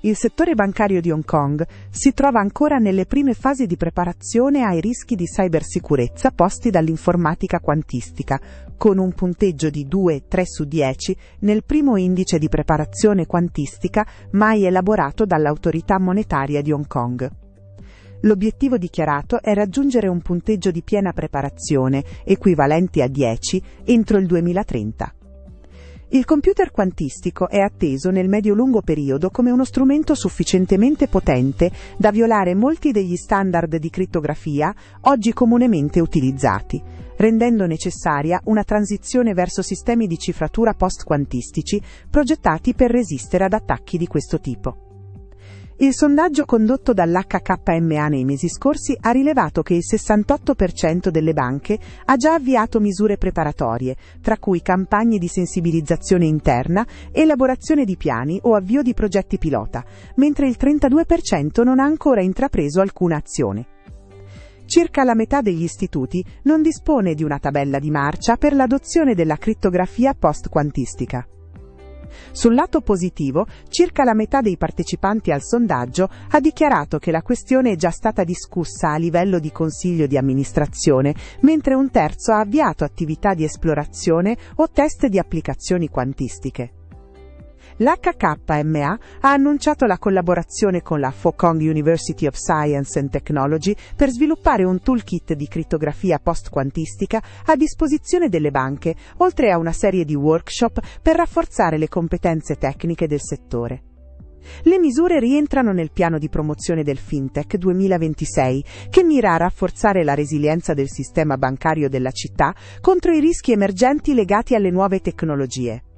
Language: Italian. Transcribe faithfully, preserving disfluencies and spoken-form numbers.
Il settore bancario di Hong Kong si trova ancora nelle prime fasi di preparazione ai rischi di cybersicurezza posti dall'informatica quantistica, con un punteggio di due tre su dieci nel primo indice di preparazione quantistica mai elaborato dall'autorità monetaria di Hong Kong. L'obiettivo dichiarato è raggiungere un punteggio di piena preparazione, equivalente a dieci, entro il duemilatrenta. Il computer quantistico è atteso nel medio-lungo periodo come uno strumento sufficientemente potente da violare molti degli standard di crittografia oggi comunemente utilizzati, rendendo necessaria una transizione verso sistemi di cifratura post-quantistici progettati per resistere ad attacchi di questo tipo. Il sondaggio condotto dall'H K M A nei mesi scorsi ha rilevato che il sessantotto per cento delle banche ha già avviato misure preparatorie, tra cui campagne di sensibilizzazione interna, elaborazione di piani o avvio di progetti pilota, mentre il trentadue per cento non ha ancora intrapreso alcuna azione. Circa la metà degli istituti non dispone di una tabella di marcia per l'adozione della crittografia post-quantistica. Sul lato positivo, circa la metà dei partecipanti al sondaggio ha dichiarato che la questione è già stata discussa a livello di consiglio di amministrazione, mentre un terzo ha avviato attività di esplorazione o test di applicazioni quantistiche. L'H K M A ha annunciato la collaborazione con la Fo Kong University of Science and Technology per sviluppare un toolkit di crittografia post-quantistica a disposizione delle banche, oltre a una serie di workshop per rafforzare le competenze tecniche del settore. Le misure rientrano nel piano di promozione del FinTech duemilaventisei, che mira a rafforzare la resilienza del sistema bancario della città contro i rischi emergenti legati alle nuove tecnologie.